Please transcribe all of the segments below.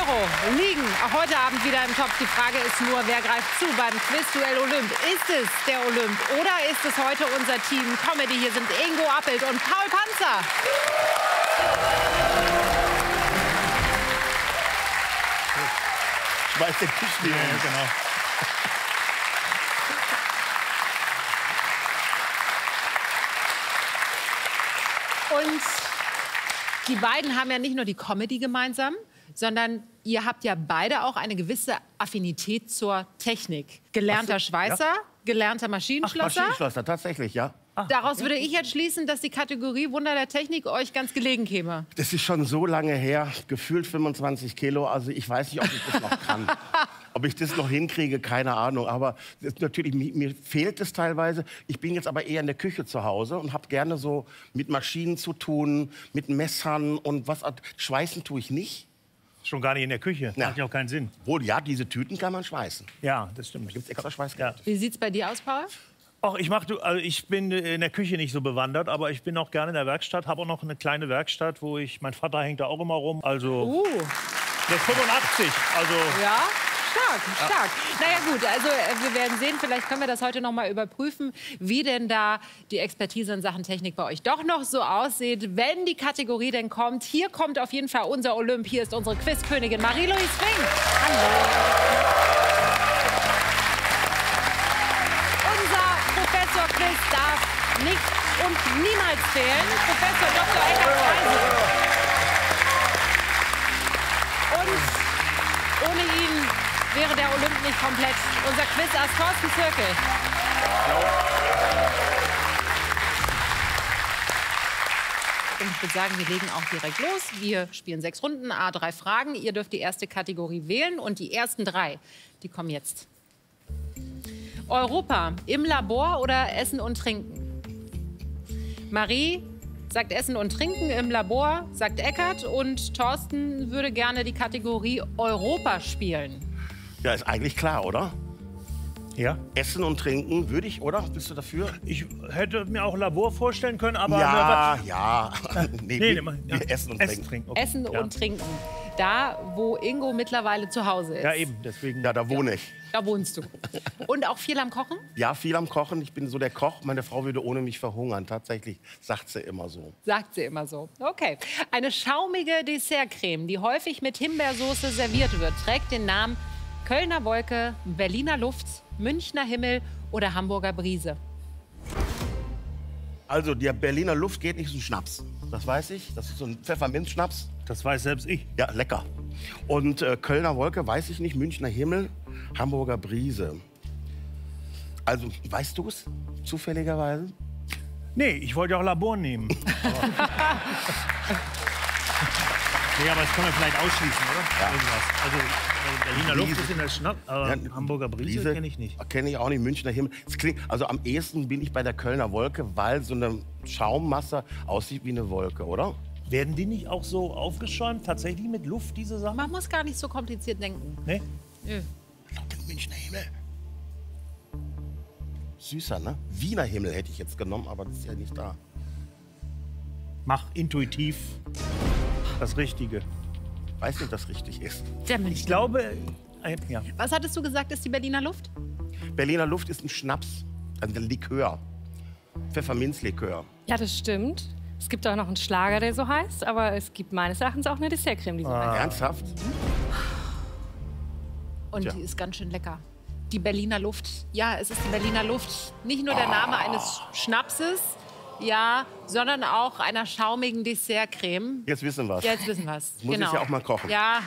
Euro liegen auch heute Abend wieder im Topf. Die Frage ist nur, wer greift zu beim Quizduell Olymp? Ist es der Olymp oder ist es heute unser Team Comedy? Hier sind Ingo Appelt und Paul Panzer. Schmeiß den Tisch wieder. Ja, genau. Und die beiden haben ja nicht nur die Comedy gemeinsam, sondern ihr habt ja beide auch eine gewisse Affinität zur Technik. Gelernter Schweißer, gelernter Maschinenschlosser. Maschinenschlosser, tatsächlich, ja. Daraus würde ich jetzt schließen, dass die Kategorie Wunder der Technik euch ganz gelegen käme. Das ist schon so lange her, gefühlt 25 Kilo. Also ich weiß nicht, ob ich das noch kann. Ob ich das noch hinkriege, keine Ahnung. Aber das ist natürlich, mir fehlt es teilweise. Ich bin jetzt aber eher in der Küche zu Hause und habe gerne so mit Maschinen zu tun, mit Messern und was. Schweißen tue ich nicht. Schon gar nicht in der Küche. Ja. Macht ja auch keinen Sinn. Wohl, ja, diese Tüten kann man schweißen. Ja, das stimmt. Da gibt es extra Ja. Schweißgerät. Wie sieht's bei dir aus, Paul? Ach, ich bin in der Küche nicht so bewandert, aber ich bin auch gerne in der Werkstatt. Habe auch noch eine kleine Werkstatt, mein Vater hängt da auch immer rum. Also, der ist 85. Also, Ja, stark. Naja gut, also wir werden sehen, vielleicht können wir das heute noch mal überprüfen, wie denn da die Expertise in Sachen Technik bei euch doch noch so aussieht, wenn die Kategorie denn kommt. Hier kommt auf jeden Fall unser Olymp. Hier ist unsere Quizkönigin Marie-Louise Fink. Hallo. Unser Professor Quiz darf nicht und niemals fehlen. Professor Dr. Eckhard Weise. Und ohne ihn wäre der Olymp nicht komplett. Unser Quizass Thorsten Zirkel. Und ich würde sagen, wir legen auch direkt los. Wir spielen 6 Runden, A3 Fragen. Ihr dürft die erste Kategorie wählen und die ersten 3, die kommen jetzt. Europa, im Labor oder Essen und Trinken? Marie sagt Essen und Trinken, im Labor sagt Eckhard und Thorsten würde gerne die Kategorie Europa spielen. Ja, ist eigentlich klar, oder? ja. Essen und Trinken würde ich, oder? Bist du dafür? Ich hätte mir auch Labor vorstellen können, aber... Ja. Nee, Nee, wir essen und trinken. Okay. Essen Ja. und Trinken. Da, wo Ingo mittlerweile zu Hause ist. Ja, eben, deswegen... Ja, da wohne ich. Da wohnst du. Und auch viel am Kochen? Ja, viel am Kochen. Ich bin so der Koch. Meine Frau würde ohne mich verhungern. Tatsächlich sagt sie immer so. Sagt sie immer so. Okay. Eine schaumige Dessertcreme, die häufig mit Himbeersoße serviert wird, trägt den Namen Kölner Wolke, Berliner Luft, Münchner Himmel oder Hamburger Brise. Also, der Berliner Luft geht nicht, so ein Schnaps. Das weiß ich. Das ist so ein Pfefferminzschnaps. Das weiß selbst ich. Ja, lecker. Und Kölner Wolke weiß ich nicht. Münchner Himmel, Hamburger Brise. Also, weißt du es zufälligerweise? Nee, ich wollte ja auch Labor nehmen. Nee, aber das können wir vielleicht ausschließen, oder? Ja. Irgendwas. Also Berliner Brise. Luft ist in der Schnapp, aber Ja, Hamburger Brise kenne ich nicht. Kenne ich auch nicht. Münchner Himmel. Es klingt, also am ehesten bin ich bei der Kölner Wolke, weil so eine Schaummasse aussieht wie eine Wolke, oder? Werden die nicht auch so aufgeschäumt, tatsächlich mit Luft, diese Sachen? Man muss gar nicht so kompliziert denken. Nee? Nö. Den Münchner Himmel. Süßer, ne? Wiener Himmel hätte ich jetzt genommen, aber das ist ja nicht da. Mach intuitiv das Richtige. Weiß nicht, ob das richtig ist. Der Ich Münchner. glaube, ja. Was hattest du gesagt, ist die Berliner Luft? Berliner Luft ist ein Schnaps, also ein Likör. Pfefferminzlikör. Ja, das stimmt. Es gibt auch noch einen Schlager, der so heißt, aber es gibt meines Erachtens auch eine Dessertcreme, die so heißt. Ernsthaft? Und Tja. die ist ganz schön lecker. Die Berliner Luft. Ja, es ist die Berliner Luft. Nicht nur der Name eines Schnapses, ja, sondern auch einer schaumigen Dessertcreme. Jetzt wissen wir es. Jetzt wissen wir es. Muss ich ja auch mal kochen. Ja.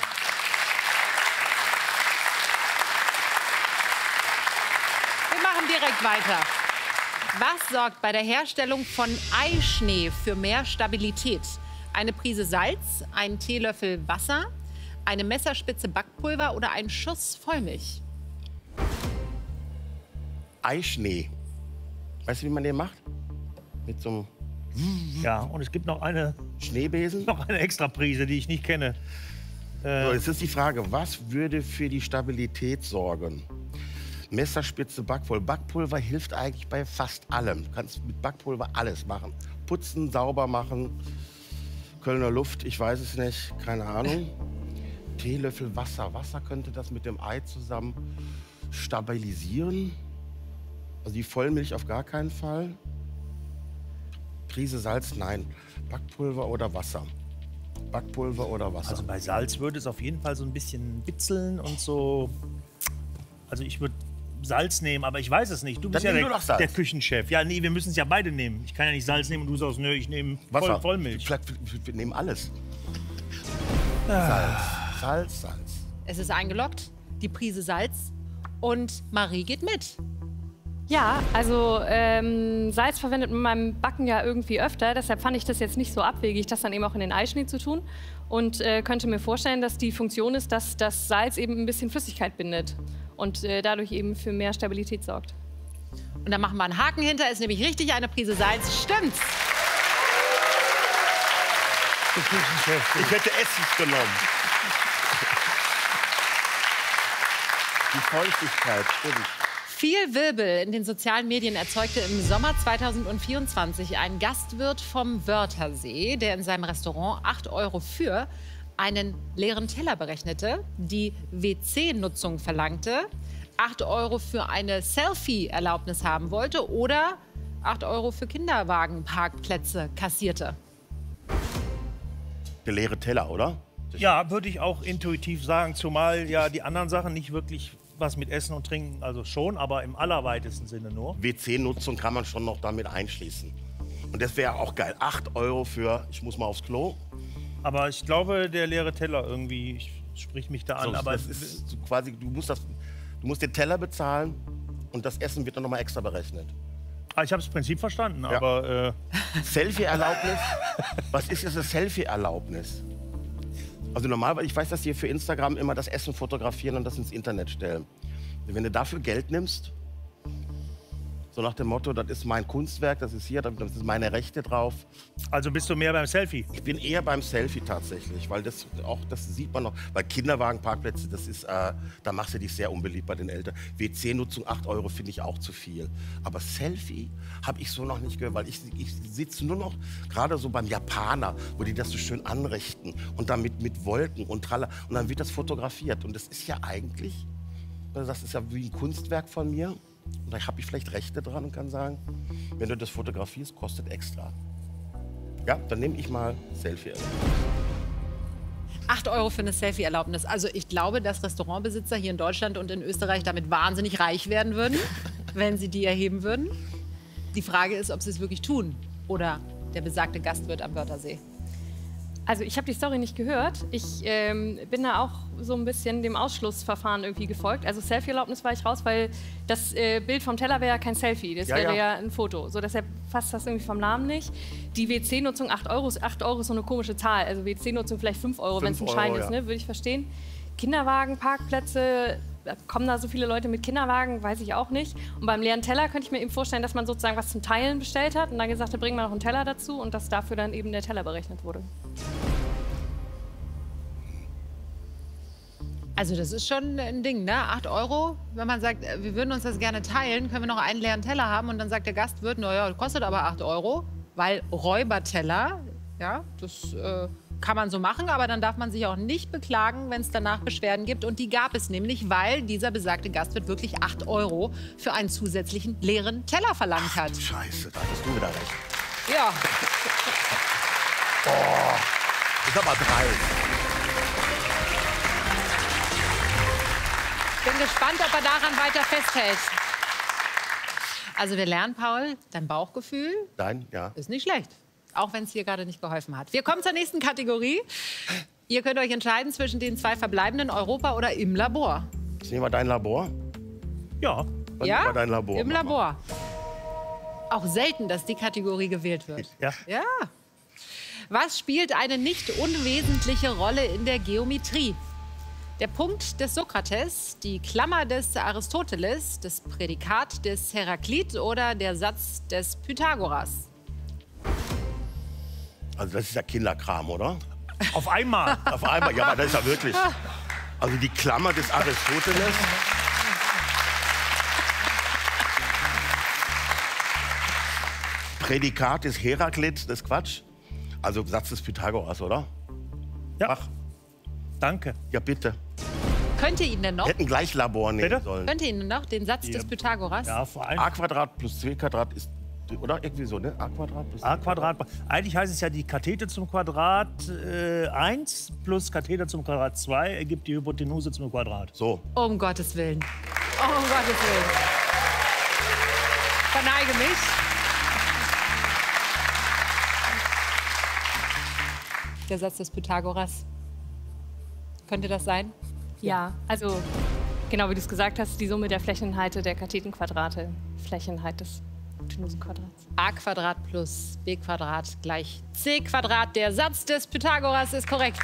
Wir machen direkt weiter. Was sorgt bei der Herstellung von Eischnee für mehr Stabilität? Eine Prise Salz, ein Teelöffel Wasser, eine Messerspitze Backpulver oder ein Schuss Vollmilch? Eischnee. Weißt du, wie man den macht? Mit so einem Ja, und es gibt noch eine Schneebesen. extra Prise, die ich nicht kenne. So, jetzt ist die Frage, was würde für die Stabilität sorgen? Messerspitze Backpulver. Backpulver hilft eigentlich bei fast allem. Du kannst mit Backpulver alles machen. Putzen, sauber machen. Kölner Luft, ich weiß es nicht, keine Ahnung. Teelöffel Wasser. Wasser könnte das mit dem Ei zusammen stabilisieren. Also die Vollmilch auf gar keinen Fall. Prise Salz, nein. Backpulver oder Wasser? Backpulver oder Wasser? Also bei Salz würde es auf jeden Fall so ein bisschen bitzeln und so. Also ich würde Salz nehmen, aber ich weiß es nicht. Du bist Dann ja nimm du doch Salz. der Küchenchef. Ja, nee, wir müssen es ja beide nehmen. Ich kann ja nicht Salz nehmen und du sagst, nö, ich nehme Wasser. Vollmilch. Wir nehmen alles. Salz, Salz, Salz. Es ist eingeloggt, die Prise Salz. Und Marie geht mit. Ja, also Salz verwendet man beim Backen ja irgendwie öfter. Deshalb fand ich das jetzt nicht so abwegig, das dann eben auch in den Eischnee zu tun. Und könnte mir vorstellen, dass die Funktion ist, dass das Salz eben ein bisschen Flüssigkeit bindet. Und dadurch eben für mehr Stabilität sorgt. Und da machen wir einen Haken hinter, ist nämlich richtig eine Prise Salz. Stimmt's? Ich hätte Essig genommen. Die Feuchtigkeit, stimmt. Viel Wirbel in den sozialen Medien erzeugte im Sommer 2024 ein Gastwirt vom Wörthersee, der in seinem Restaurant 8 € für einen leeren Teller berechnete, die WC-Nutzung verlangte, 8 € für eine Selfie-Erlaubnis haben wollte oder 8 € für Kinderwagenparkplätze kassierte. Der leere Teller, oder? Ja, würde ich auch intuitiv sagen, zumal ja die anderen Sachen nicht wirklich was mit Essen und Trinken, also schon, aber im allerweitesten Sinne nur. WC-Nutzung kann man schon noch damit einschließen. Und das wäre auch geil. 8 € für, ich muss mal aufs Klo. Aber ich glaube, der leere Teller irgendwie spricht mich da an. So, Aber das ist so quasi, du musst den Teller bezahlen und das Essen wird dann nochmal extra berechnet. ich habe das Prinzip verstanden, Ja. aber Selfie-Erlaubnis? Was ist jetzt eine Selfie-Erlaubnis? Also normalerweise, ich weiß, dass die für Instagram immer das Essen fotografieren und das ins Internet stellen. Wenn du dafür Geld nimmst, so nach dem Motto, das ist mein Kunstwerk, das ist hier, das ist meine Rechte drauf. also bist du mehr beim Selfie? Ich bin eher beim Selfie tatsächlich, weil das sieht man noch. Weil Kinderwagenparkplätze, das ist, da machst du dich sehr unbeliebt bei den Eltern. WC-Nutzung 8 € finde ich auch zu viel. Aber Selfie habe ich so noch nicht gehört, weil ich sitze nur noch gerade so beim Japaner, wo die das so schön anrichten und damit mit Wolken und tralla und dann wird das fotografiert und das ist ja eigentlich, das ist ja wie ein Kunstwerk von mir. Und da habe ich vielleicht Rechte dran und kann sagen, wenn du das fotografierst, kostet extra. Ja, dann nehme ich mal Selfie. 8 € für eine Selfie-Erlaubnis. Also ich glaube, dass Restaurantbesitzer hier in Deutschland und in Österreich damit wahnsinnig reich werden würden, wenn sie die erheben würden. Die Frage ist, ob sie es wirklich tun oder der besagte Gastwirt am Wörthersee. Also ich habe die Story nicht gehört. Ich bin da auch so ein bisschen dem Ausschlussverfahren irgendwie gefolgt. Also Selfie-Erlaubnis war ich raus, weil das Bild vom Teller wäre ja kein Selfie, das wäre ja ein Foto. So, deshalb fasst das irgendwie vom Namen nicht. Die WC-Nutzung 8 €, 8 € ist so eine komische Zahl. Also WC-Nutzung vielleicht 5 €, wenn es ein Schein ist, ne? Würde ich verstehen. Kinderwagenparkplätze, kommen da so viele Leute mit Kinderwagen, weiß ich auch nicht. Und beim leeren Teller könnte ich mir eben vorstellen, dass man sozusagen was zum Teilen bestellt hat und dann gesagt hat, bringen wir noch einen Teller dazu und dass dafür dann eben der Teller berechnet wurde. Also das ist schon ein Ding, ne? 8 €, wenn man sagt, wir würden uns das gerne teilen, können wir noch einen leeren Teller haben und dann sagt der Gastwirt, naja, kostet aber 8 €, weil Räuberteller, ja, das kann man so machen, aber dann darf man sich auch nicht beklagen, wenn es danach Beschwerden gibt. Und die gab es nämlich, weil dieser besagte Gastwirt wirklich 8 € für einen zusätzlichen leeren Teller verlangt hat. Scheiße, da hattest du wieder recht. Ja. Oh, ich sag mal 3. Bin gespannt, ob er daran weiter festhält. Also wir lernen, Paul, dein Bauchgefühl Dein, ja. ist nicht schlecht. Auch wenn es hier gerade nicht geholfen hat. Wir kommen zur nächsten Kategorie. Ihr könnt euch entscheiden zwischen den 2 verbleibenden, Europa oder im Labor. Jetzt nehmen wir dein Labor. Ja. Dann nehmen wir dein Labor. Im Labor. Auch selten, dass die Kategorie gewählt wird. Ja. Ja. Was spielt eine nicht unwesentliche Rolle in der Geometrie? Der Punkt des Sokrates, die Klammer des Aristoteles, das Prädikat des Heraklit oder der Satz des Pythagoras? Also das ist ja Kinderkram, oder? Auf einmal. Auf einmal, ja, aber das ist ja wirklich. Also die Klammer des Aristoteles. Prädikat des Heraklit, das ist Quatsch. Also Satz des Pythagoras, oder? Ja. Ach, Danke. Ja, bitte. Könnt ihr ihn denn noch? Wir hätten gleich Labor nehmen sollen. Könnt ihr ihn noch? Den Satz des Pythagoras? Ja, vor allem. A² plus C² ist, oder irgendwie so, ne? A² plus A². Eigentlich heißt es ja, die Kathete zum Quadrat 1 plus Kathete zum Quadrat 2 ergibt die Hypotenuse zum Quadrat. So. Um Gottes Willen. Um Gottes Willen. Verneige mich. Der Satz des Pythagoras. Könnte das sein? Ja, also genau wie du es gesagt hast, die Summe der Flächenheite der Kathetenquadrate. Flächenheit des Hypotenusenquadrats. A² plus B² gleich C². Der Satz des Pythagoras ist korrekt.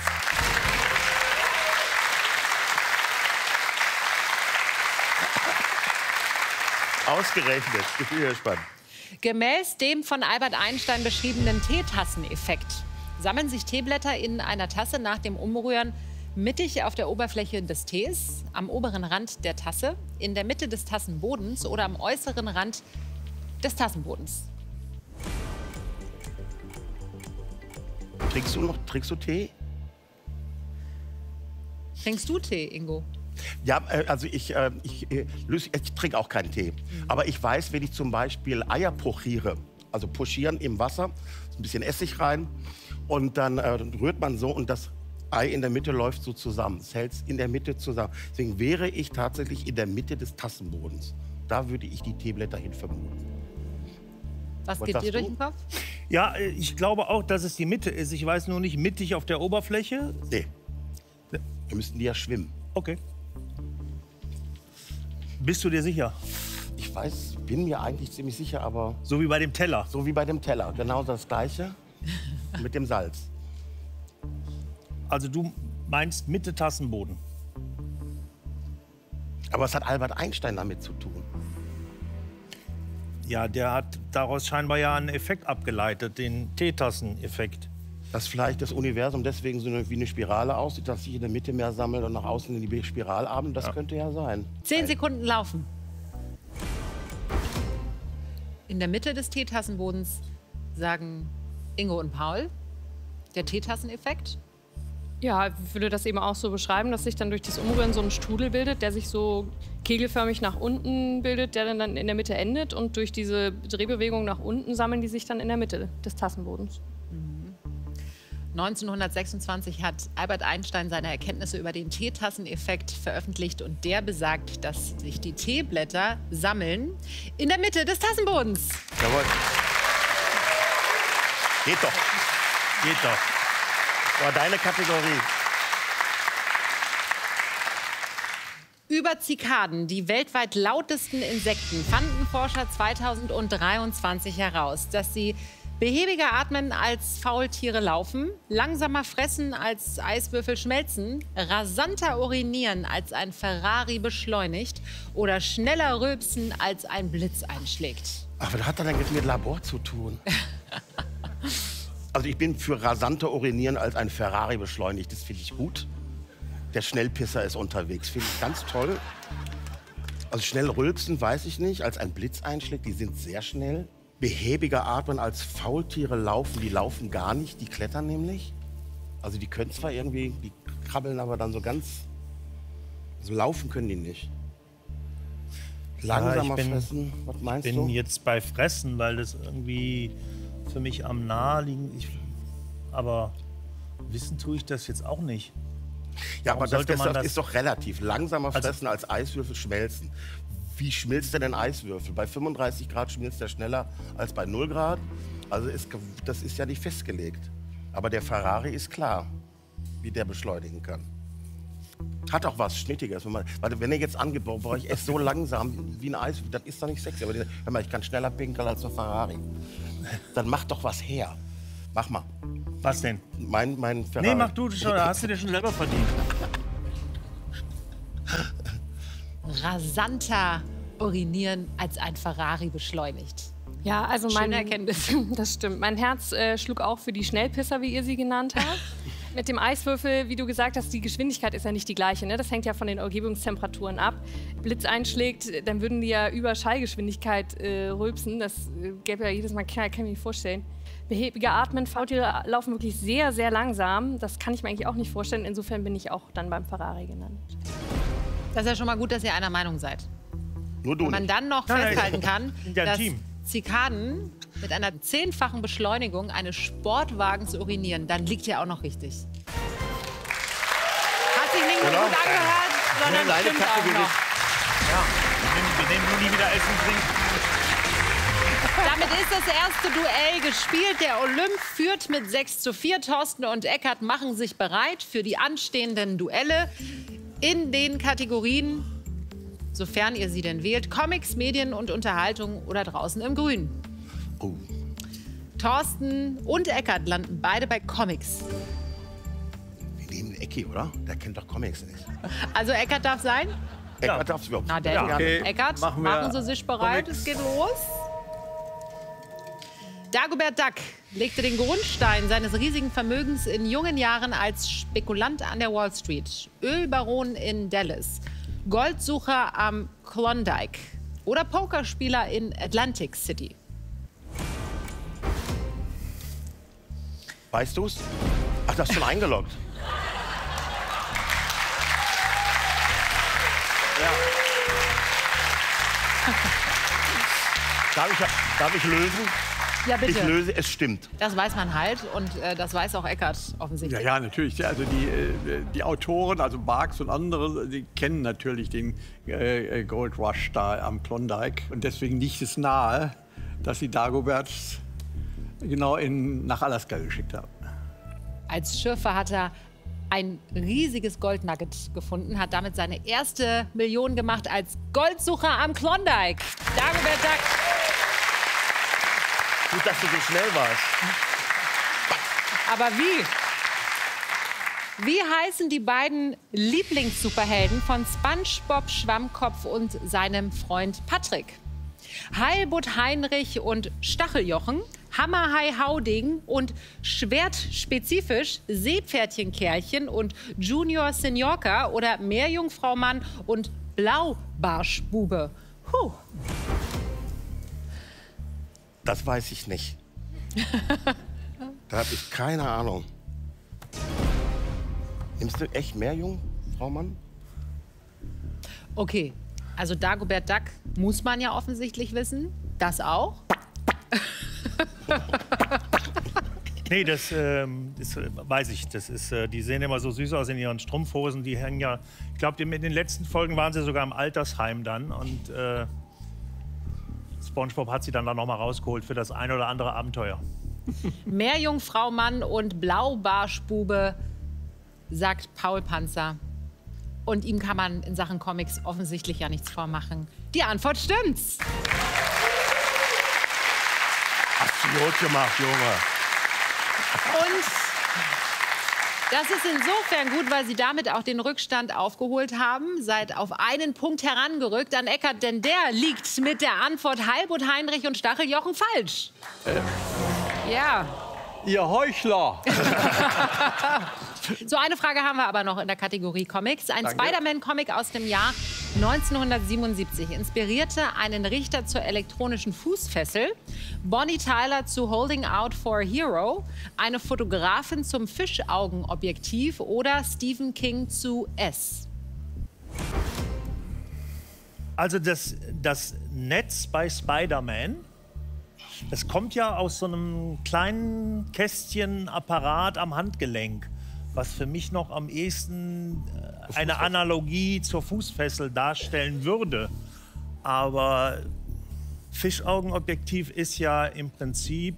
Ausgerechnet. Ich bin gespannt. Gemäß dem von Albert Einstein beschriebenen Teetasseneffekt sammeln sich Teeblätter in einer Tasse nach dem Umrühren mittig auf der Oberfläche des Tees, am oberen Rand der Tasse, in der Mitte des Tassenbodens oder am äußeren Rand des Tassenbodens. Trinkst du Tee? Trinkst du Tee, Ingo? Ja, also ich trinke auch keinen Tee. Aber ich weiß, wenn ich zum Beispiel Eier pochiere, also pochieren im Wasser, ein bisschen Essig rein und dann rührt man so und das Ei in der Mitte läuft so zusammen. Es hält in der Mitte zusammen. Deswegen wäre ich tatsächlich in der Mitte des Tassenbodens. Da würde ich die Teeblätter hin vermuten. Was geht dir durch den Kopf? Ja, ich glaube auch, dass es die Mitte ist. Ich weiß nur nicht, mittig auf der Oberfläche. Nee. Wir müssten die ja schwimmen. Okay. Bist du dir sicher? Ich bin mir eigentlich ziemlich sicher, aber So wie bei dem Teller. so wie bei dem Teller. Genau das Gleiche mit dem Salz. Also du meinst Mitte Tassenboden. Aber was hat Albert Einstein damit zu tun? Ja, der hat daraus scheinbar ja einen Effekt abgeleitet, den Teetasseneffekt. Dass vielleicht das Universum deswegen so wie eine Spirale aussieht, dass sich in der Mitte mehr sammelt und nach außen in die Spiralarme. Das könnte ja sein. 10 Sekunden laufen. In der Mitte des Teetassenbodens sagen Ingo und Paul, der Teetasseneffekt. Ja, ich würde das eben auch so beschreiben, dass sich dann durch das Umrühren so ein Strudel bildet, der sich so kegelförmig nach unten bildet, der dann in der Mitte endet. Und durch diese Drehbewegung nach unten sammeln die sich dann in der Mitte des Tassenbodens. 1926 hat Albert Einstein seine Erkenntnisse über den Teetasseneffekt veröffentlicht und der besagt, dass sich die Teeblätter sammeln in der Mitte des Tassenbodens. Jawohl. Geht doch. Geht doch. Das war deine Kategorie. Über Zikaden, die weltweit lautesten Insekten, fanden Forscher 2023 heraus, dass sie behäbiger atmen als Faultiere laufen, langsamer fressen als Eiswürfel schmelzen, rasanter urinieren als ein Ferrari beschleunigt oder schneller rülpsen als ein Blitz einschlägt. Ach, was hat das denn jetzt mit Labor zu tun? Also ich bin für rasanter urinieren als ein Ferrari beschleunigt. Das finde ich gut. Der Schnellpisser ist unterwegs. Finde ich ganz toll. Also schnell rülpsen, weiß ich nicht. Als ein Blitz einschlägt, die sind sehr schnell. Behäbiger atmen als Faultiere laufen. Die laufen gar nicht, die klettern nämlich. Also die können zwar irgendwie, die krabbeln aber dann so ganz... So laufen können die nicht. Langsamer fressen, was meinst du? Ich bin jetzt bei Fressen, weil das irgendwie für mich am naheliegen. Aber wissen tue ich das jetzt auch nicht. Ja, aber Warum sollte man das ist doch relativ. Langsamer fressen als Eiswürfel schmelzen. Wie schmilzt denn ein Eiswürfel? Bei 35 Grad schmilzt er schneller als bei 0 Grad. Also das ist ja nicht festgelegt. Aber der Ferrari ist klar, wie der beschleunigen kann. Hat auch was Schnittiges. Wenn er jetzt angeht, boah, ich esse so langsam wie ein Eiswürfel, das ist doch nicht sexy. Aber hör mal, ich kann schneller pinkeln als ein Ferrari. Dann mach doch was her. Mach mal. Was denn? Mein Ferrari. Nee, mach du schon, da hast du dir schon selber verdient. Rasanter urinieren als ein Ferrari beschleunigt. Ja, also Schöne Erkenntnis. Das stimmt. Mein Herz schlug auch für die Schnellpisser, wie ihr sie genannt habt. Mit dem Eiswürfel, wie du gesagt hast, die Geschwindigkeit ist ja nicht die gleiche. Ne? Das hängt ja von den Umgebungstemperaturen ab. Blitz einschlägt, dann würden die ja über Schallgeschwindigkeit rülpsen. Das gäbe ja jedes Mal, kann ich mir nicht vorstellen. behäbige Atmen. Fahrtiere laufen wirklich sehr, sehr langsam. Das kann ich mir eigentlich auch nicht vorstellen. Insofern bin ich auch dann beim Ferrari genannt. Das ist ja schon mal gut, dass ihr einer Meinung seid. Nur du Wenn man nicht. dann noch festhalten kann, Ja, dass Team. Zikaden mit einer 10-fachen Beschleunigung eines Sportwagens urinieren, dann liegt ihr auch noch richtig. Hat sich nicht nur Oder? gut angehört, sondern Deine stimmt auch Kategorie. noch. Wir nehmen nur nie wieder Essen trinken. Damit ist das erste Duell gespielt. Der Olymp führt mit 6:4. Thorsten und Eckart machen sich bereit für die anstehenden Duelle in den Kategorien, sofern ihr sie denn wählt, Comics, Medien und Unterhaltung oder draußen im Grün. Oh. Thorsten und Eckart landen beide bei Comics. Wir nehmen Ecki, oder? Der kennt doch Comics nicht. Also Eckart darf sein? Eckart darf's überhaupt. Na, der Ja. Okay. Eckart, Machen wir machen Sie sich bereit, Comics. es geht los. Dagobert Duck legte den Grundstein seines riesigen Vermögens in jungen Jahren als Spekulant an der Wall Street, Ölbaron in Dallas, Goldsucher am Klondike oder Pokerspieler in Atlantic City. Weißt du's? Ach, das ist schon eingeloggt. Darf ich lösen? Ja, Ich bitte. löse, es stimmt. Das weiß man halt und das weiß auch Eckart Ja, offensichtlich. ja, natürlich. Also die Autoren, also Barks und andere, die kennen natürlich den Gold Rush da am Klondike. Und deswegen liegt es nahe, dass sie Dagobert genau nach Alaska geschickt haben. Als Schürfer hat er ein riesiges Goldnugget gefunden, hat damit seine erste Million gemacht als Goldsucher am Klondike. Dagobert Duck. Gut, dass du so schnell warst. Aber wie? Wie heißen die beiden Lieblingssuperhelden von SpongeBob Schwammkopf und seinem Freund Patrick? Heilbutt Heinrich und Stacheljochen, Hammerhai Hauding und schwertspezifisch Seepferdchen Kerlchen und Junior Seniorka oder Meerjungfrau Mann und Blaubarschbube. Puh. Das weiß ich nicht. Da habe ich keine Ahnung. Nimmst du echt Meerjungfrau Mann? Okay, also Dagobert Duck muss man ja offensichtlich wissen. Das auch? Nee, das weiß ich. Das ist, die sehen immer so süß aus in ihren Strumpfhosen. Die hängen ja, ich glaube, in den letzten Folgen waren sie sogar im Altersheim dann. Und SpongeBob hat sie dann noch mal rausgeholt für das ein oder andere Abenteuer. Meerjungfrau Mann und Blaubarschbube, sagt Paul Panzer. Und ihm kann man in Sachen Comics offensichtlich ja nichts vormachen. Die Antwort stimmt's. Hast du gut gemacht, Junge. Und das ist insofern gut, weil Sie damit auch den Rückstand aufgeholt haben. Seid auf einen Punkt herangerückt an Eckart, denn der liegt mit der Antwort Heilbutt Heinrich und Stacheljochen falsch. Ja. Ihr Heuchler! So, eine Frage haben wir aber noch in der Kategorie Comics. Ein Spider-Man-Comic aus dem Jahr 1977 inspirierte einen Richter zur elektronischen Fußfessel, Bonnie Tyler zu Holding Out for a Hero, eine Fotografin zum Fischaugenobjektiv oder Stephen King zu S. Also das Netz bei Spider-Man, das kommt ja aus so einem kleinen Kästchenapparat am Handgelenk, was für mich noch am ehesten eine Analogie zur Fußfessel darstellen würde. Aber Fischaugenobjektiv ist ja im Prinzip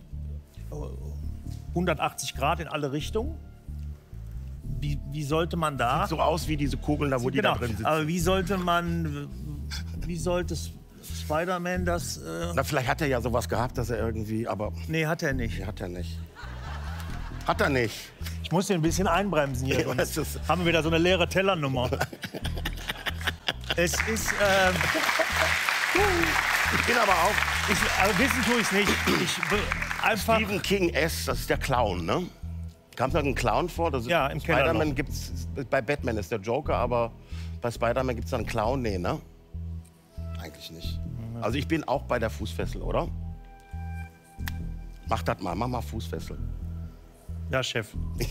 180 Grad in alle Richtungen. Wie sollte man da... Sieht so aus wie diese Kugeln da, wo die da drin sitzen. Aber wie sollte Spider-Man das... Na, vielleicht hat er ja sowas gehabt, dass er irgendwie, aber... Nee, hat er nicht. Nee, hat er nicht. Hat er nicht. Ich muss den ein bisschen einbremsen hier, Ja, sonst das ist- haben wir wieder so eine leere Tellernummer. Es ist... Ich bin aber auch aber wissen tue ich es nicht. Einfach... Stephen King S., das ist der Clown, ne? Kam da ein Clown vor? Das ist, Ja, im Keller Spider-Man noch. gibt's, bei Batman ist der Joker, aber bei Spider-Man gibt es da einen Clown? Nee, ne? Eigentlich nicht. Also ich bin auch bei der Fußfessel, oder? Mach das mal, mach mal Fußfessel. Ja, Chef.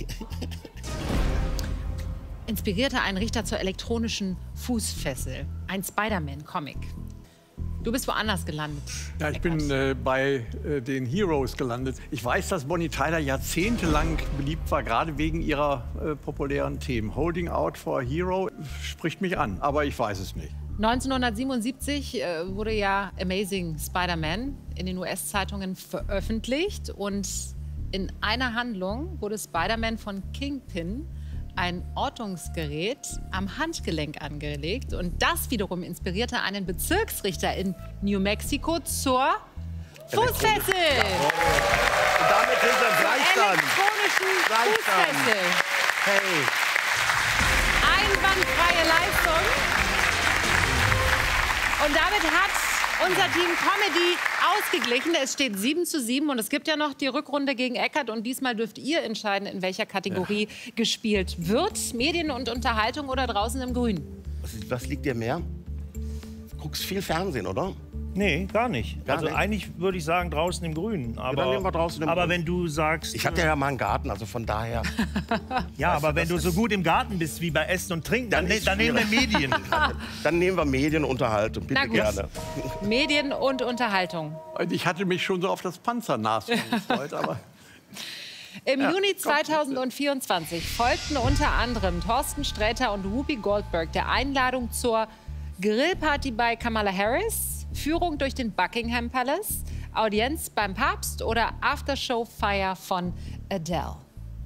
Inspirierte einen Richter zur elektronischen Fußfessel. Ein Spider-Man-Comic. Du bist woanders gelandet. Ja, ich bin bei den Heroes gelandet. Ich weiß, dass Bonnie Tyler jahrzehntelang beliebt war, gerade wegen ihrer populären Themen. Holding Out for a Hero spricht mich an, aber ich weiß es nicht. 1977 wurde ja Amazing Spider-Man in den US-Zeitungen veröffentlicht. Und in einer Handlung wurde Spider-Man von Kingpin ein Ortungsgerät am Handgelenk angelegt. Und das wiederum inspirierte einen Bezirksrichter in New Mexico zur Fußfessel. Und damit sind wir Gleichstand. Elektronischen Fußfessel. Hey. Einwandfreie Leistung. Und damit hat unser Team Comedy ausgeglichen. Es steht 7:7 und es gibt ja noch die Rückrunde gegen Eckart. Und diesmal dürft ihr entscheiden, in welcher Kategorie gespielt wird. Medien und Unterhaltung oder draußen im Grün? Was liegt dir mehr? Du guckst viel Fernsehen, oder? Nee, gar nicht. Gar also nicht? eigentlich würde ich sagen draußen im Grünen. Aber, dann nehmen wir draußen im Grünen. wenn du sagst... Ich hatte ja mal einen Garten, also von daher. Ja, aber wenn du so gut im Garten bist wie bei Essen und Trinken, dann nehmen wir Medien. Dann nehmen wir Medien und Unterhaltung, bitte Na gut. gerne. Medien und Unterhaltung. Und ich hatte mich schon so auf das Panzernashorn gefreut, aber... Im Juni 2024 folgten unter anderem Thorsten Sträter und Whoopi Goldberg der Einladung zur Grillparty bei Kamala Harris, Führung durch den Buckingham Palace, Audienz beim Papst oder Aftershow-Feier von Adele.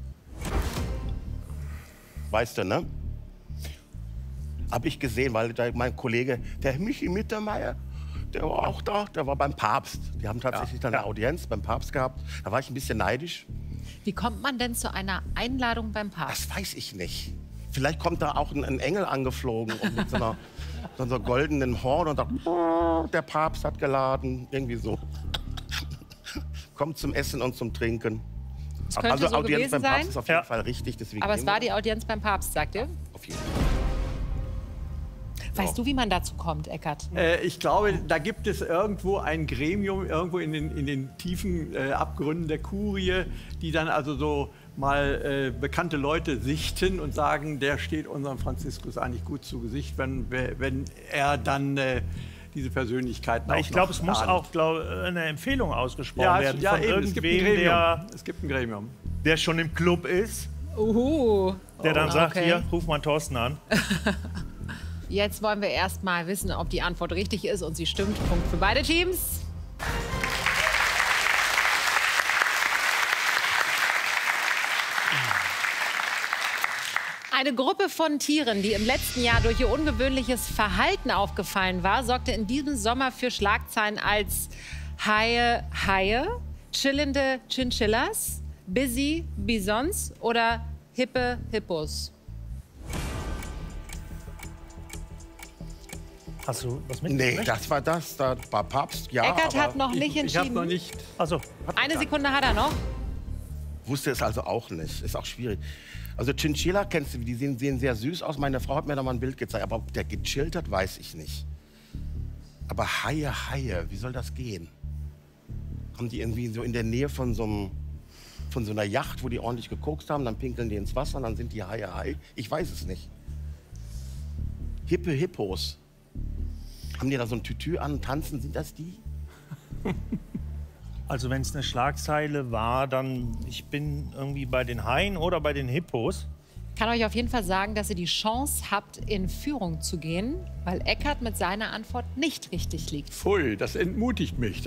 Weißt du, ne? Hab ich gesehen, weil da mein Kollege, der Michi Mittermeier, der war auch da, der war beim Papst. Die haben tatsächlich dann eine Audienz beim Papst gehabt. Da war ich ein bisschen neidisch. Wie kommt man denn zu einer Einladung beim Papst? Das weiß ich nicht. Vielleicht kommt da auch ein Engel angeflogen und mit so einer goldenen Horn und sagt, der Papst hat geladen, irgendwie so. Kommt zum Essen und zum Trinken. Es könnte Also so Audienz gewesen beim Papst sein. ist auf jeden Fall richtig. Deswegen Aber es nehmen wir war die Audienz beim Papst, sagt ihr? auf jeden Fall. Weißt du, wie man dazu kommt, Eckart? Ich glaube, da gibt es irgendwo ein Gremium, irgendwo in den tiefen Abgründen der Kurie, die dann also so mal bekannte Leute sichten und sagen, der steht unserem Franziskus eigentlich gut zu Gesicht, wenn er dann diese Persönlichkeiten Ich glaube, es muss auch eine Empfehlung ausgesprochen werden ja, von eben, es gibt ein irgendwem, Gremium. Es gibt ein Gremium. der schon im Club ist, der dann sagt, okay. hier, ruf mal Thorsten an. Jetzt wollen wir erst mal wissen, ob die Antwort richtig ist und sie stimmt. Punkt für beide Teams. Eine Gruppe von Tieren, die im letzten Jahr durch ihr ungewöhnliches Verhalten aufgefallen war, sorgte in diesem Sommer für Schlagzeilen als Haie, chillende Chinchillas, Busy Bisons oder hippe Hippos. Hast du was mit? Nee, das war das. Da war Papst, ja. Eckart aber hat noch nicht Ich habe entschieden. noch nicht. Also, Eine Sekunde hat er noch. Wusste es also auch nicht. Ist auch schwierig. Also Chinchilla kennst du, die sehen sehr süß aus. Meine Frau hat mir da mal ein Bild gezeigt. Aber ob der gechillt hat, weiß ich nicht. Aber Haie, wie soll das gehen? Haben die irgendwie so in der Nähe von so einer Yacht, wo die ordentlich gekokst haben, dann pinkeln die ins Wasser und dann sind die Haie. Ich weiß es nicht. Hippe Hippos. Haben die da so ein Tütü an und tanzen? Sind das die? also wenn es eine Schlagzeile war, dann ich bin irgendwie bei den Haien oder bei den Hippos. Ich kann euch auf jeden Fall sagen, dass ihr die Chance habt, in Führung zu gehen, weil Eckart mit seiner Antwort nicht richtig liegt. Pfui, das entmutigt mich.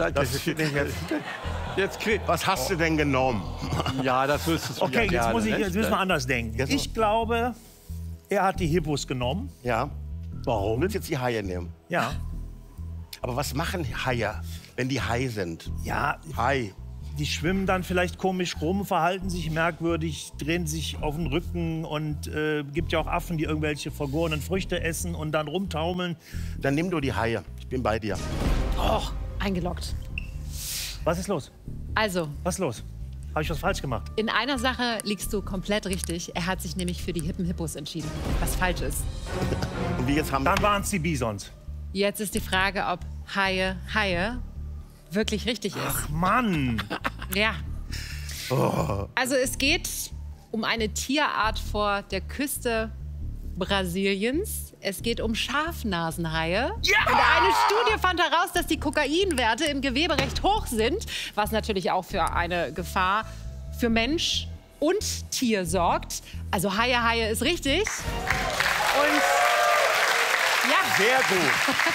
Was hast du denn genommen? Ja, das wüsstest du Okay, ja jetzt gerne, müssen wir anders denken. Jetzt- Ich glaube, er hat die Hippos genommen. Ja. Warum? Du willst jetzt die Haie nehmen. Ja. Aber was machen Haie, wenn die Hai sind? Ja, Hai. die schwimmen dann vielleicht komisch rum, verhalten sich merkwürdig, drehen sich auf den Rücken und gibt ja auch Affen, die irgendwelche vergorenen Früchte essen und dann rumtaumeln. Dann nimm du die Haie. Ich bin bei dir. Oh, eingeloggt. Was ist los? Also, Was ist los? Habe ich was falsch gemacht? in einer Sache liegst du komplett richtig. Er hat sich nämlich für die hippen Hippos entschieden, was falsch ist. Und wie jetzt haben wir... Dann waren es die Bisons. Jetzt ist die Frage, ob Haie wirklich richtig ist. Ach Mann! Ja. Oh. Also es geht um eine Tierart vor der Küste Brasiliens. Es geht um Schafnasenhaie. Ja! Und eine Studie fand heraus, dass die Kokainwerte im Gewebe recht hoch sind, was natürlich auch für eine Gefahr für Mensch und Tier sorgt. Also Haie ist richtig. Und ja. Sehr gut.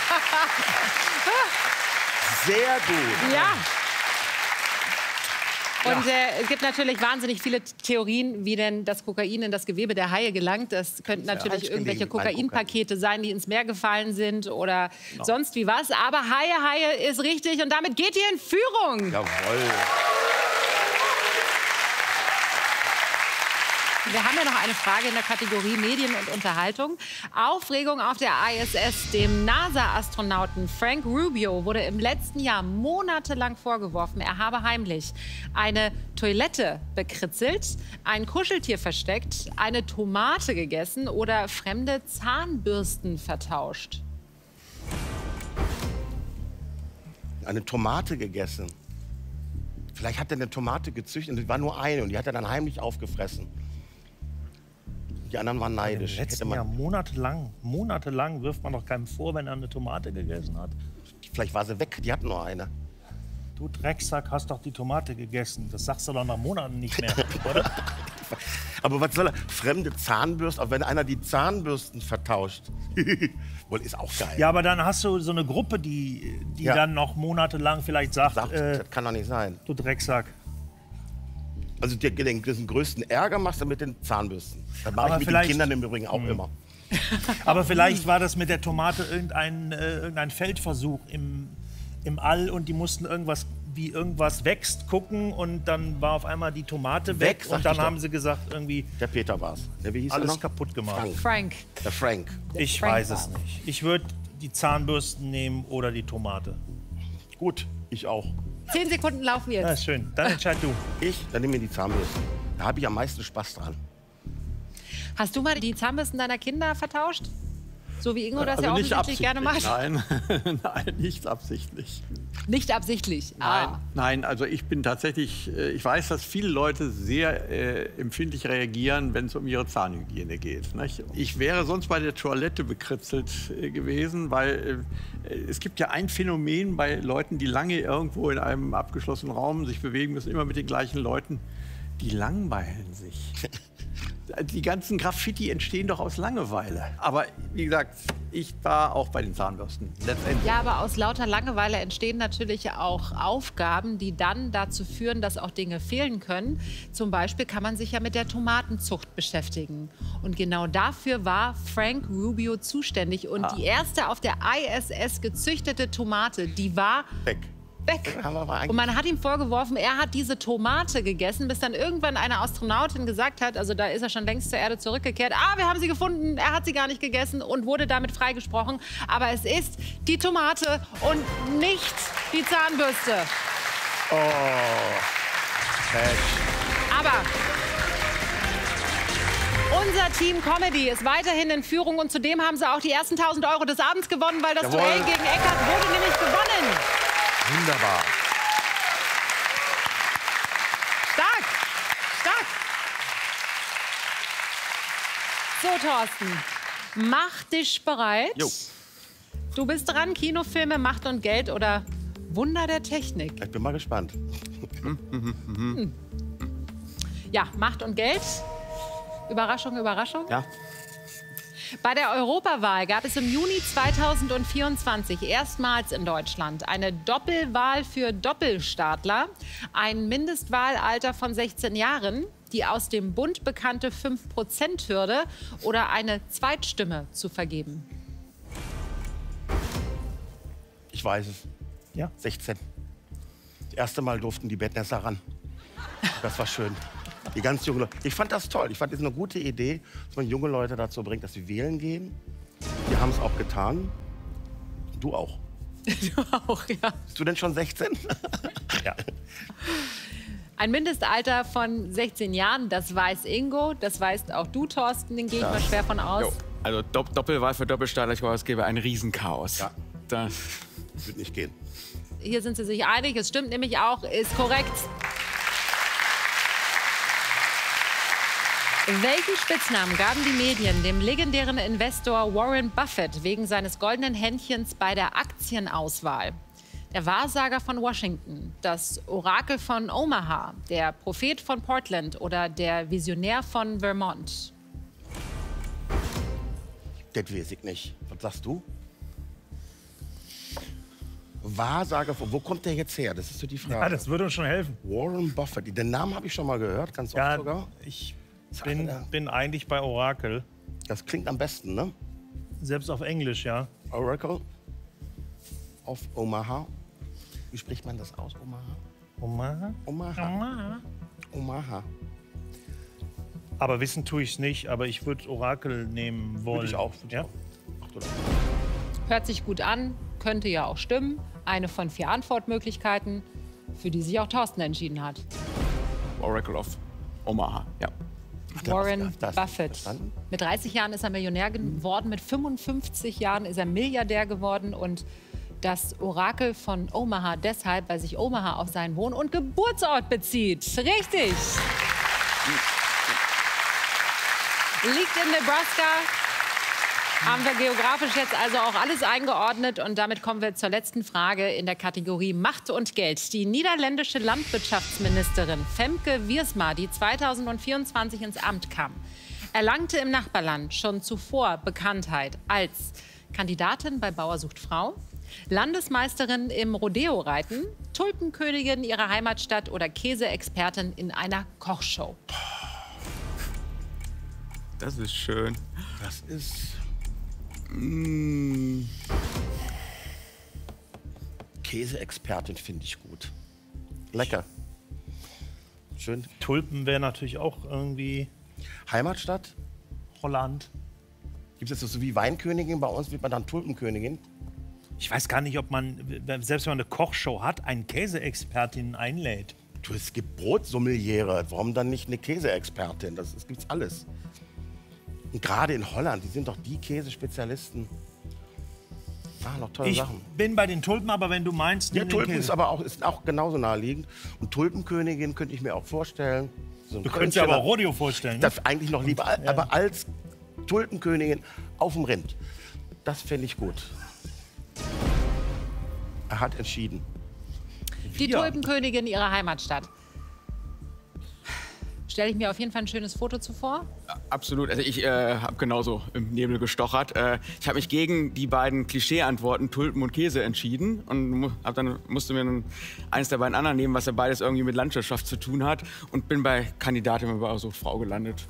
Sehr gut. Ja. Und es gibt natürlich wahnsinnig viele Theorien, wie denn das Kokain in das Gewebe der Haie gelangt. Das könnten natürlich irgendwelche Kokainpakete sein, die ins Meer gefallen sind oder sonst wie was. Aber Haie ist richtig und damit geht ihr in Führung. Jawohl. Wir haben ja noch eine Frage in der Kategorie Medien und Unterhaltung. Aufregung auf der ISS. Dem NASA-Astronauten Frank Rubio wurde im letzten Jahr monatelang vorgeworfen, er habe heimlich eine Toilette bekritzelt, ein Kuscheltier versteckt, eine Tomate gegessen oder fremde Zahnbürsten vertauscht. Eine Tomate gegessen. Vielleicht hat er eine Tomate gezüchtet und es war nur eine und die hat er dann heimlich aufgefressen. Die anderen waren neidisch. Im letzten Jahr monatelang wirft man doch keinem vor, wenn er eine Tomate gegessen hat. Vielleicht war sie weg, die hatten nur eine. Du Drecksack, hast doch die Tomate gegessen. Das sagst du doch nach Monaten nicht mehr, oder? Aber was soll er? Fremde Zahnbürsten, auch wenn einer die Zahnbürsten vertauscht. Wohl, ist auch geil. Ja, aber dann hast du so eine Gruppe, die dann noch monatelang vielleicht sagt, das kann doch nicht sein. Du Drecksack. Also den größten Ärger machst du mit den Zahnbürsten. Das mache ich mit den Kindern im Übrigen auch immer. Aber vielleicht war das mit der Tomate irgendein Feldversuch im All und die mussten irgendwas wächst gucken und dann war auf einmal die Tomate weg und dann haben sie gesagt irgendwie... Der Peter war's. Wie hieß alles er noch? Kaputt gemacht. Frank. Der Frank. Ich weiß es nicht. Ich würde die Zahnbürsten nehmen oder die Tomate. Gut, ich auch. 10 Sekunden laufen jetzt. Ja, ist schön. Dann entscheid du. Dann nehme ich die Zahnbürsten. Da habe ich am meisten Spaß dran. Hast du mal die Zahnbürsten deiner Kinder vertauscht? So wie Ingo das Also ja nicht offensichtlich gerne macht? Nein, nein, nicht absichtlich. Nicht absichtlich? Nein, also ich bin tatsächlich, ich weiß, dass viele Leute sehr empfindlich reagieren, wenn es um ihre Zahnhygiene geht. Nicht? Ich wäre sonst bei der Toilette bekritzelt gewesen, weil es gibt ja ein Phänomen bei Leuten, die lange irgendwo in einem abgeschlossenen Raum sich bewegen müssen, immer mit den gleichen Leuten, die langweilen sich. Die ganzen Graffiti entstehen doch aus Langeweile. Aber wie gesagt, ich war auch bei den Zahnbürsten. Letztendlich. Ja, aber aus lauter Langeweile entstehen natürlich auch Aufgaben, die dann dazu führen, dass auch Dinge fehlen können. Zum Beispiel kann man sich ja mit der Tomatenzucht beschäftigen. Und genau dafür war Frank Rubio zuständig. Und die erste auf der ISS gezüchtete Tomate, die war... weg. Und man hat ihm vorgeworfen, er hat diese Tomate gegessen, bis dann irgendwann eine Astronautin gesagt hat, also da ist er schon längst zur Erde zurückgekehrt, wir haben sie gefunden, er hat sie gar nicht gegessen und wurde damit freigesprochen. Aber es ist die Tomate und nicht die Zahnbürste. Oh. Aber unser Team Comedy ist weiterhin in Führung und zudem haben sie auch die ersten 1.000 € des Abends gewonnen, weil das Duell gegen Eckart wurde nämlich gewonnen. Wunderbar. Stark. So, Thorsten, mach dich bereit. Jo. Du bist dran, Kinofilme, Macht und Geld oder Wunder der Technik? Ich bin mal gespannt. Ja, Macht und Geld. Überraschung, Überraschung. Ja. Bei der Europawahl gab es im Juni 2024 erstmals in Deutschland eine Doppelwahl für Doppelstaatler, ein Mindestwahlalter von 16 Jahren, die aus dem Bund bekannte 5%-Hürde oder eine Zweitstimme zu vergeben. Ich weiß es. Ja. 16. Das erste Mal durften die Bettnässer ran. Das war schön. Die ganz jungen Leute. Ich fand das toll. Ich fand das eine gute Idee, dass man junge Leute dazu bringt, dass sie wählen gehen. Die haben es auch getan. Du auch. Du auch, ja. Bist du denn schon 16? Ja. Ein Mindestalter von 16 Jahren, das weiß Ingo, das weißt auch du, Thorsten, den gehe ich mal schwer von aus. Jo. Also Doppelwahl für Doppelstaatler, ich glaube, es gäbe ein Riesenchaos. Ja. Das wird nicht gehen. Hier sind sie sich einig, es stimmt nämlich auch, ist korrekt. Welchen Spitznamen gaben die Medien dem legendären Investor Warren Buffett wegen seines goldenen Händchens bei der Aktienauswahl? Der Wahrsager von Washington, das Orakel von Omaha, der Prophet von Portland oder der Visionär von Vermont? Das weiß ich nicht. Was sagst du? Wahrsager von, wo kommt der jetzt her? Das ist so die Frage. Ja, das würde uns schon helfen. Warren Buffett, den Namen habe ich schon mal gehört, ganz oft Ja, sogar. ich bin eigentlich bei Orakel. Das klingt am besten, ne? Selbst auf Englisch, ja. Oracle of Omaha. Wie spricht man das aus, Omaha? Omaha? Omaha. Omaha. Aber wissen tue ich es nicht, aber ich würde Orakel nehmen wollen. Würde ich auch. Ja? Hört sich gut an, könnte ja auch stimmen. Eine von 4 Antwortmöglichkeiten, für die sich auch Thorsten entschieden hat. Oracle of Omaha, ja. Warren das Buffett. verstanden? Mit 30 Jahren ist er Millionär geworden, mit 55 Jahren ist er Milliardär geworden und das Orakel von Omaha deshalb, weil sich Omaha auf seinen Wohn- und Geburtsort bezieht. Richtig. Liegt in Nebraska. Haben wir geografisch jetzt also auch alles eingeordnet und damit kommen wir zur letzten Frage in der Kategorie Macht und Geld. Die niederländische Landwirtschaftsministerin Femke Wiersma, die 2024 ins Amt kam, erlangte im Nachbarland schon zuvor Bekanntheit als Kandidatin bei Bauer sucht Frau, Landesmeisterin im Rodeo-Reiten, Tulpenkönigin ihrer Heimatstadt oder Käseexpertin in einer Kochshow. Das ist schön. Das ist... Käseexpertin finde ich gut. Lecker. Schön. Tulpen wäre natürlich auch irgendwie Heimatstadt? Holland. Gibt es das so wie Weinkönigin? Bei uns wird man dann Tulpenkönigin. Ich weiß gar nicht, ob man, selbst wenn man eine Kochshow hat, einen Käseexpertin einlädt. Du, es gibt Brotsommeliere. Warum dann nicht eine Käseexpertin? Das gibt's alles. Und gerade in Holland, die sind doch die Käsespezialisten. Ah, noch tolle Ich Sachen. bin bei den Tulpen, aber wenn du meinst, Ja, nimm den Tulpen Käse. ist aber auch genauso naheliegend. Und Tulpenkönigin könnte ich mir auch vorstellen. So ein Du könntest dir aber Königchen- Rodeo vorstellen. Ne? Das eigentlich noch lieber, aber als Tulpenkönigin auf dem Rind. Das fände ich gut. Er hat entschieden. Die Ja. Tulpenkönigin ihrer Heimatstadt. Stelle ich mir auf jeden Fall ein schönes Foto zuvor. Absolut. Also ich habe genauso im Nebel gestochert. Ich habe mich gegen die beiden Klischee-Antworten Tulpen und Käse entschieden und musste mir dann eins der beiden anderen nehmen, was ja beides irgendwie mit Landwirtschaft zu tun hat und bin bei Kandidatin bei Bauer sucht Frau gelandet.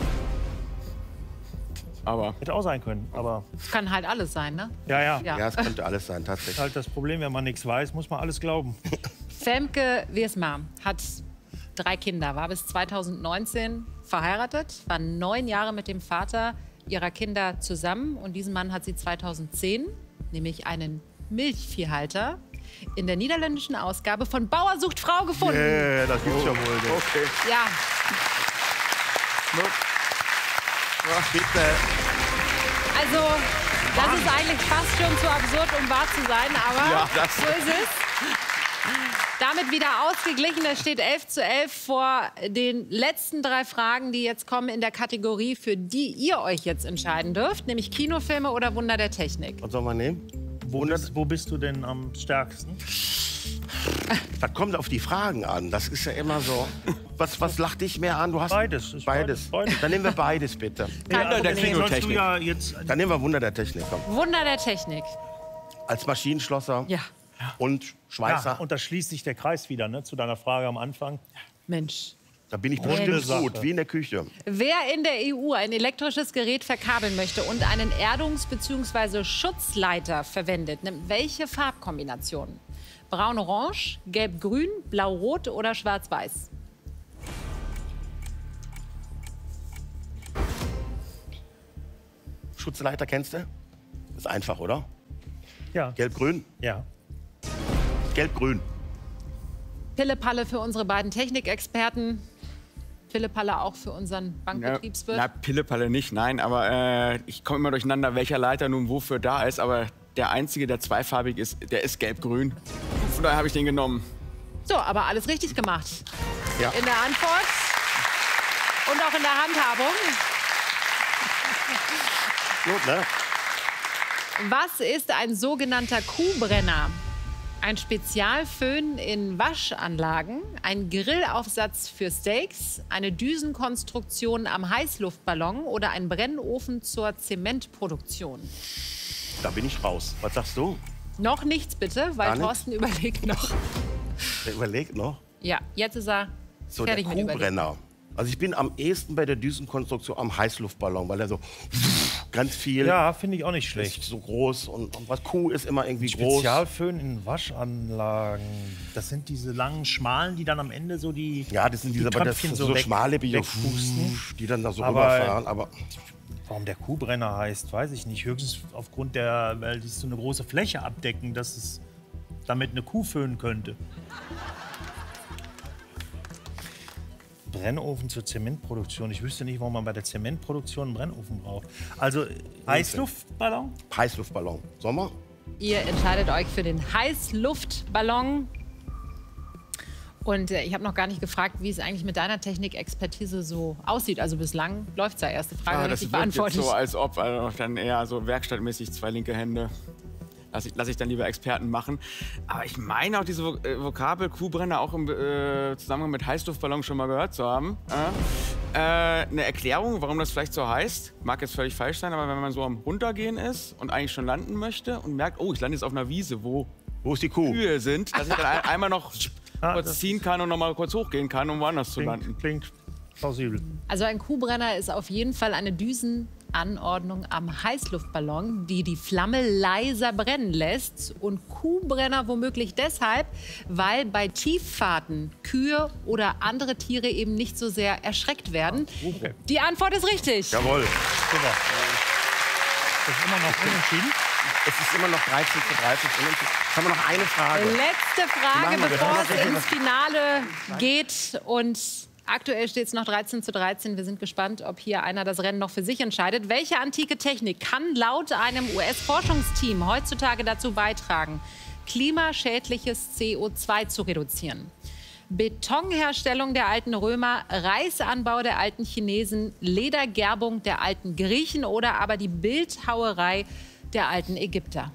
Aber Hätte auch sein können, aber Es kann halt alles sein, ne? ja. Ja. Ja, es könnte alles sein, tatsächlich. Halt das Problem, wenn man nichts weiß, muss man alles glauben. Femke Wiersma hat 3 Kinder, war bis 2019 verheiratet, war 9 Jahre mit dem Vater ihrer Kinder zusammen. Und diesen Mann hat sie 2010, nämlich einen Milchviehhalter, in der niederländischen Ausgabe von Bauer sucht Frau gefunden. Ja, das gibt's ja wohl. okay. Ja, Bitte. also das ist eigentlich fast schon zu absurd, um wahr zu sein, aber Ja, das- so ist es. Damit wieder ausgeglichen. Es steht 11:11 vor den letzten 3 Fragen, die jetzt kommen in der Kategorie, für die ihr euch jetzt entscheiden dürft, nämlich Kinofilme oder Wunder der Technik. Was soll man nehmen? Wo bist du denn am stärksten? Das kommt auf die Fragen an. Das ist ja immer so. Was lacht dich mehr an? Du hast Beides. Ist Beides. beides. Dann nehmen wir beides, bitte. Wunder der Deswegen sollst du Kinotechnik. ja jetzt Dann nehmen wir Wunder der Technik. Komm. Wunder der Technik. Als Maschinenschlosser Ja, und ja, Schweißer. und da schließt sich der Kreis wieder, ne, zu deiner Frage am Anfang. Mensch. Da bin ich Runde bestimmt Sache. gut, wie in der Küche. Wer in der EU ein elektrisches Gerät verkabeln möchte und einen Erdungs- bzw. Schutzleiter verwendet, nimmt welche Farbkombinationen? Braun-Orange, Gelb-Grün, Blau-Rot oder Schwarz-Weiß? Schutzleiter kennst du? Ist einfach, oder? Ja. Gelb-Grün? Ja. Gelb-Grün. Pille-Palle für unsere beiden Technikexperten. Pille-Palle auch für unseren Bankbetriebswirt. Na, Pille-Palle nicht, nein, aber ich komme immer durcheinander, welcher Leiter nun wofür da ist. Aber der einzige, der zweifarbig ist, der ist gelb-grün. Von daher habe ich den genommen. So, aber alles richtig gemacht Ja. in der Antwort. Und auch in der Handhabung. Gut, ne? Was ist ein sogenannter Kuhbrenner? Ein Spezialföhn in Waschanlagen, ein Grillaufsatz für Steaks, eine Düsenkonstruktion am Heißluftballon oder ein Brennofen zur Zementproduktion? Da bin ich raus. Was sagst du? Noch nichts bitte, weil Thorsten überlegt noch. Der überlegt noch. Ja, jetzt ist er So, fertig der mit Überlegen. Kuhbrenner. Also ich bin am ehesten bei der Düsenkonstruktion am Heißluftballon, weil er so ganz viel Ja, finde ich auch nicht schlecht. ist so groß und was Kuh ist immer irgendwie groß. Spezialföhn in Waschanlagen. Das sind diese langen, schmalen, die dann am Ende so die. Ja, das sind diese, aber das Tröpfchen sind so weg- schmale wegpusten. die dann da so Aber- rüberfahren. Aber Warum der Kuhbrenner heißt, weiß ich nicht. Höchstens aufgrund der, weil die so eine große Fläche abdecken, dass es damit eine Kuh föhnen könnte. Brennofen zur Zementproduktion. Ich wüsste nicht, warum man bei der Zementproduktion einen Brennofen braucht. Also Heißluftballon? Heißluftballon. Sommer? Ihr entscheidet euch für den Heißluftballon. Und ich habe noch gar nicht gefragt, wie es eigentlich mit deiner Technikexpertise so aussieht. Also bislang läuft es ja. Erste Frage Das richtig wirkt jetzt beantwortet. so, als ob dann eher so werkstattmäßig 2 linke Hände. Lass ich dann lieber Experten machen. Aber ich meine auch diese Vokabel Kuhbrenner auch im Zusammenhang mit Heißluftballon schon mal gehört zu haben. Eine Erklärung, warum das vielleicht so heißt, mag jetzt völlig falsch sein, aber wenn man so am Runtergehen ist und eigentlich schon landen möchte und merkt, oh, ich lande jetzt auf einer Wiese, wo ist die Kuh? Kühe sind, dass ich dann einmal noch kurz das ziehen kann und noch mal kurz hochgehen kann, um woanders zu landen. Klingt plausibel. Also ein Kuhbrenner ist auf jeden Fall eine Düsenanordnung am Heißluftballon, die die Flamme leiser brennen lässt. Und Kuhbrenner womöglich deshalb, weil bei Tieffahrten Kühe oder andere Tiere eben nicht so sehr erschreckt werden. Okay. Die Antwort ist richtig. Jawohl. Super. Das ist immer noch unentschieden. Es ist immer noch 13:13. Jetzt haben wir noch eine Frage. Letzte Frage, Machen wir bevor das. es ins Finale geht. Und aktuell steht es noch 13:13. Wir sind gespannt, ob hier einer das Rennen noch für sich entscheidet. Welche antike Technik kann laut einem US-Forschungsteam heutzutage dazu beitragen, klimaschädliches CO2 zu reduzieren? Betonherstellung der alten Römer, Reisanbau der alten Chinesen, Ledergerbung der alten Griechen oder aber die Bildhauerei der alten Ägypter?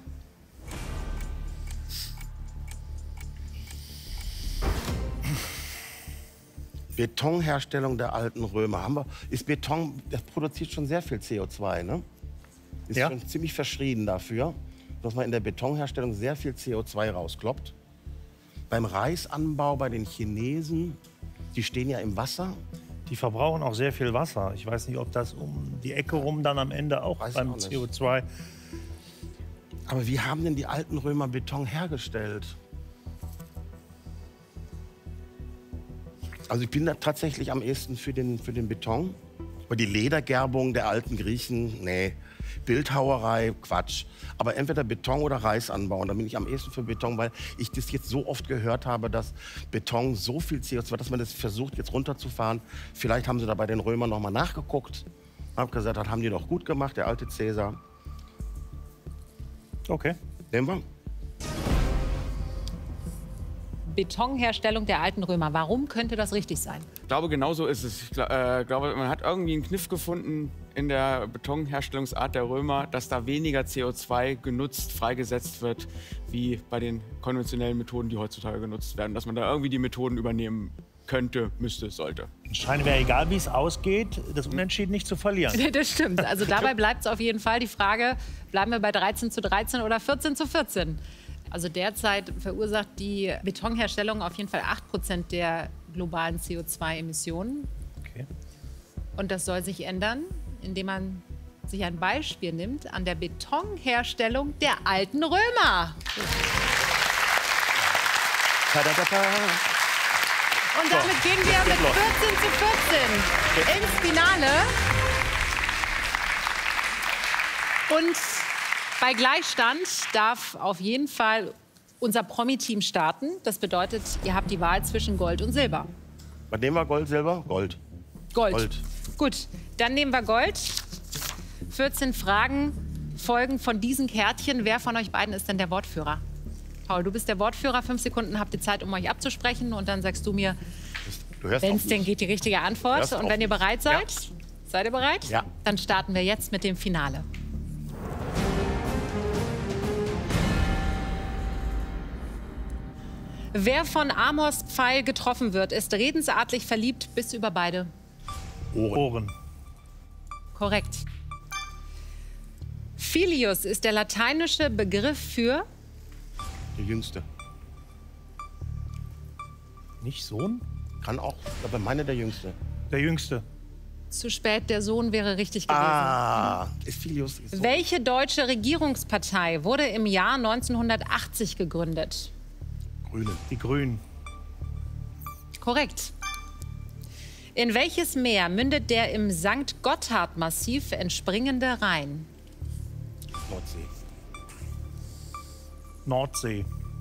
Betonherstellung der alten Römer. Ist Beton, das produziert schon sehr viel CO2, ne? Ist Ja. schon ziemlich verschrien dafür, dass man in der Betonherstellung sehr viel CO2 rauskloppt. Beim Reisanbau bei den Chinesen, die stehen ja im Wasser. Die verbrauchen auch sehr viel Wasser. Ich weiß nicht, ob das um die Ecke rum dann am Ende auch Weiß ich beim auch nicht. CO2. Aber wie haben denn die alten Römer Beton hergestellt? Also ich bin da tatsächlich am ehesten für den Beton. Aber die Ledergerbung der alten Griechen, nee. Bildhauerei, Quatsch. Aber entweder Beton oder Reisanbau. Und da bin ich am ehesten für Beton, weil ich das jetzt so oft gehört habe, dass Beton so viel CO2, dass man das versucht jetzt runterzufahren. Vielleicht haben sie da bei den Römern noch mal nachgeguckt. Hab gesagt, das haben die doch gut gemacht, der alte Cäsar. Okay. Nehmen wir. Betonherstellung der alten Römer. Warum könnte das richtig sein? Ich glaube, genau so ist es. Ich glaube, man hat irgendwie einen Kniff gefunden in der Betonherstellungsart der Römer, dass da weniger CO2 genutzt, freigesetzt wird, wie bei den konventionellen Methoden, die heutzutage genutzt werden. Dass man da irgendwie die Methoden übernehmen könnte, müsste, sollte. Es scheint mir egal, wie es ausgeht, das Unentschieden nicht zu verlieren. Das stimmt. Also dabei bleibt es auf jeden Fall. Die Frage, bleiben wir bei 13:13 oder 14:14? Also derzeit verursacht die Betonherstellung auf jeden Fall 8% der globalen CO2-Emissionen. Okay. Und das soll sich ändern, indem man sich ein Beispiel nimmt an der Betonherstellung der alten Römer. Ta-da-da-da. Und damit gehen wir mit 14:14 ins Finale. Und bei Gleichstand darf auf jeden Fall unser Promi-Team starten. Das bedeutet, ihr habt die Wahl zwischen Gold und Silber. Was nehmen wir? Gold, Silber? Gold. Gold. Gold. Gut, dann nehmen wir Gold. 14 Fragen folgen von diesen Kärtchen. Wer von euch beiden ist denn der Wortführer? Paul, du bist der Wortführer. 5 Sekunden habt ihr Zeit, um euch abzusprechen. Und dann sagst du mir Wenn es denn geht, die richtige Antwort. Und wenn ihr bereit seid, seid ihr bereit? Ja. Dann starten wir jetzt mit dem Finale. Wer von Amors Pfeil getroffen wird, ist redensartlich verliebt bis über beide Ohren. Korrekt. Filius ist der lateinische Begriff für Der Jüngste. Nicht Sohn? Kann auch, aber meine der Jüngste. Der Jüngste. zu spät, der Sohn wäre richtig gewesen. Ah, ist Filius. Ist so. Welche deutsche Regierungspartei wurde im Jahr 1980 gegründet? Grüne. Die Grünen. Korrekt. In welches Meer mündet der im St. Gotthard-Massiv entspringende Rhein? Nordsee. Nordsee.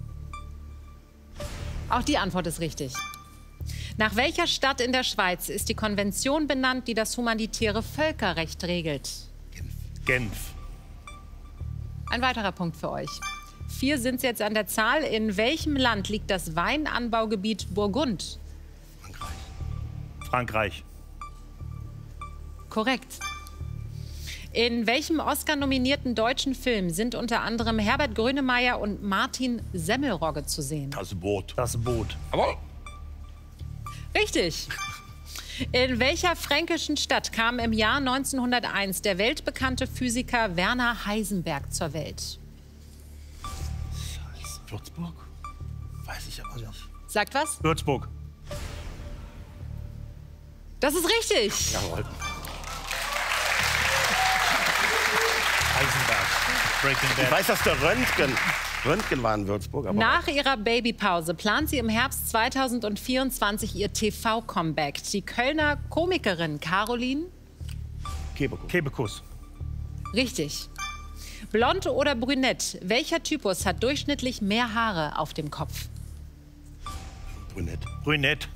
Auch die Antwort ist richtig. Nach welcher Stadt in der Schweiz ist die Konvention benannt, die das humanitäre Völkerrecht regelt? Genf. Ein weiterer Punkt für euch. 4 sind es jetzt an der Zahl. In welchem Land liegt das Weinanbaugebiet Burgund? Frankreich. Korrekt. In welchem Oscar-nominierten deutschen Film sind unter anderem Herbert Grönemeyer und Martin Semmelrogge zu sehen? Das Boot. Das Boot. Aber Richtig. In welcher fränkischen Stadt kam im Jahr 1901 der weltbekannte Physiker Werner Heisenberg zur Welt? Würzburg? Weiß ich aber nicht. Sagt was? Würzburg. Das ist richtig. Jawohl. Heisenberg. Breaking Ich Bad. weiß, dass der Röntgen war in Würzburg. Aber Nach ihrer Babypause plant sie im Herbst 2024 ihr TV-Comeback. Die Kölner Komikerin Caroline? Kebekus. Richtig. Blond oder brünett? Welcher Typus hat durchschnittlich mehr Haare auf dem Kopf? Brünett. Brünett.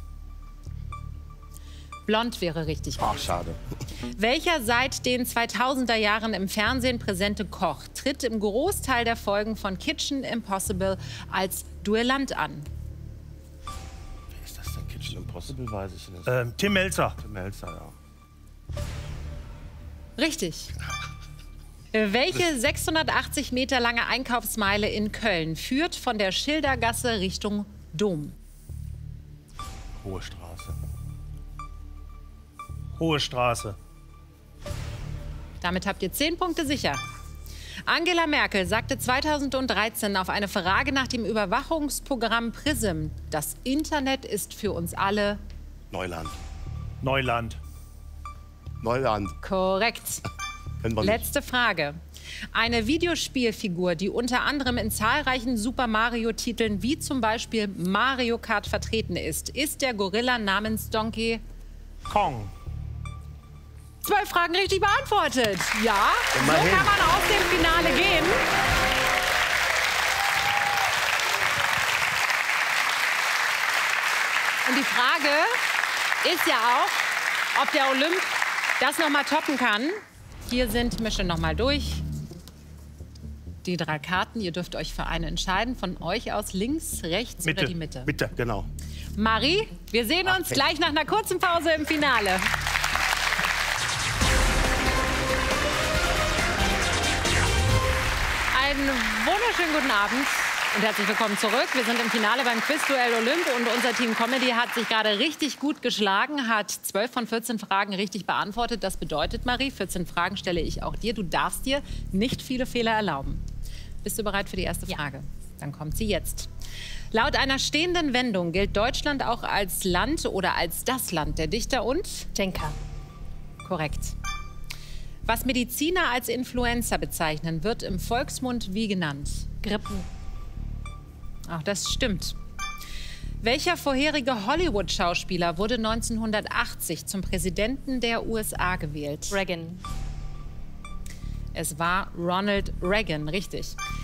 Blond wäre richtig. Ach, schade. Welcher seit den 2000er Jahren im Fernsehen präsente Koch tritt im Großteil der Folgen von Kitchen Impossible als Duellant an? Wer ist das denn? Kitchen Impossible, weiß ich nicht. Tim Melzer. Tim Melzer, ja. Richtig. Welche 680 Meter lange Einkaufsmeile in Köln führt von der Schildergasse Richtung Dom? Hohe Straße. Hohe Straße. Damit habt ihr 10 Punkte sicher. Angela Merkel sagte 2013 auf eine Frage nach dem Überwachungsprogramm PRISM, das Internet ist für uns alle Neuland. Neuland. Neuland. korrekt. Kennen wir nicht. Letzte Frage. Eine Videospielfigur, die unter anderem in zahlreichen Super Mario-Titeln wie zum Beispiel Mario Kart vertreten ist der Gorilla namens Donkey. Kong. 12 Fragen richtig beantwortet. Ja, Immerhin. so kann man aus dem Finale gehen. Und die Frage ist ja auch, ob der Olymp das noch mal toppen kann. Hier sind, mische noch mal durch, die 3 Karten. Ihr dürft euch für eine entscheiden. Von euch aus links, rechts Mitte. oder die Mitte. Bitte, genau. Marie, wir sehen uns gleich nach einer kurzen Pause im Finale. Einen wunderschönen guten Abend und herzlich willkommen zurück. Wir sind im Finale beim Quizduell Olymp und unser Team Comedy hat sich gerade richtig gut geschlagen, hat 12 von 14 Fragen richtig beantwortet. Das bedeutet, Marie, 14 Fragen stelle ich auch dir. Du darfst dir nicht viele Fehler erlauben. Bist du bereit für die erste Frage? Dann kommt sie jetzt. Laut einer stehenden Wendung gilt Deutschland auch als Land oder als das Land der Dichter und Denker. Korrekt. Was Mediziner als Influenza bezeichnen, wird im Volksmund wie genannt? Grippen. Auch das stimmt. Welcher vorherige Hollywood-Schauspieler wurde 1980 zum Präsidenten der USA gewählt? Reagan. Es war Ronald Reagan, richtig.